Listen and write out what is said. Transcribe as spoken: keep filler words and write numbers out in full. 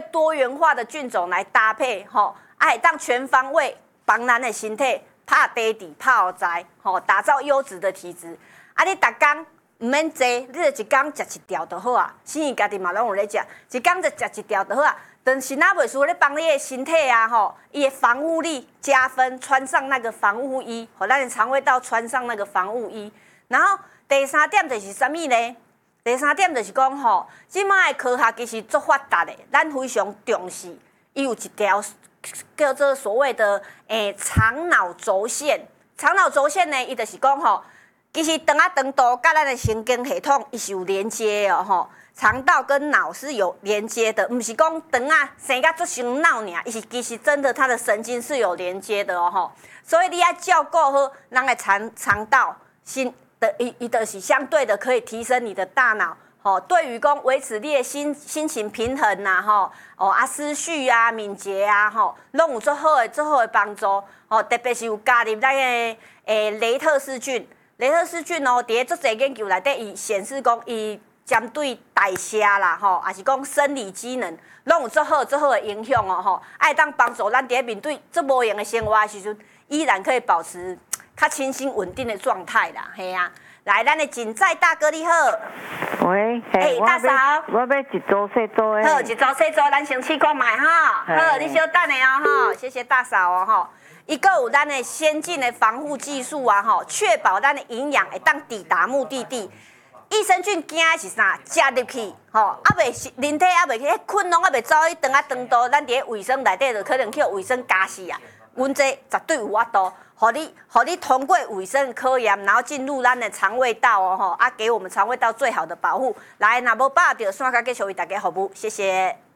多元化的菌种来搭配，吼，哎，当全方位帮咱的身体拍底底、拍后宅，吼，打造优质的体质。啊，你逐工唔免坐，你就一工食一条就好啊。心怡家己嘛拢有咧食，一工就食一条就好啊。但是那袂输咧帮你的身体啊，吼，伊的防护力加分，穿上那个防护衣，互咱的肠胃道穿上那个防护衣。然后第三点就是啥物呢？第三点就是讲吼，即摆的科学其实足发达的，咱非常重视。伊有一条叫做所谓的诶肠脑轴线。肠脑轴线呢，伊就是讲吼，其实肠啊肠道甲咱的神经系统伊是有连接的哦吼。肠道跟脑是有连接的，不是讲肠啊生甲做伤脑尔，伊是其实真的它的神经是有连接的哦吼。所以你要照顾好咱的肠肠道心。的伊伊就是相对的可以提升你的大脑，吼，对于讲维持你的心心情平衡呐，吼，哦啊思绪啊敏捷啊，吼，拢有足好的足好的帮助，吼，特别是有加入咱的诶雷特氏菌，雷特氏菌哦，伫个足侪研究内底，伊显示讲伊针对代谢啦，吼，也是讲生理机能，拢有足好足好的影响哦，吼，爱当帮助咱伫个面对足无用的生活的时阵，依然可以保持较清新稳定的状态啦，嘿啊，来，咱的锦在大哥你好， 喂， 嘿，大嫂， 我要一组细组的， 好，一组细组，咱先试看卖哈，好，你稍等下哦，哈，谢谢大嫂哦，哈，伊个有咱的先进的防护技术啊，哈，确保咱的营养会当抵达目的地。益生菌惊的是啥？食入去，吼，啊袂人体啊袂去，迄菌拢啊袂走去肠啊肠道，咱伫个卫生内底就可能去卫生加死啊。阮这绝对有法度，互你，互你通过卫生科研，然后进入咱的肠胃道哦，吼，啊，给我们肠胃道最好的保护。来，若无饱着，线甲继续为大家服务，谢谢。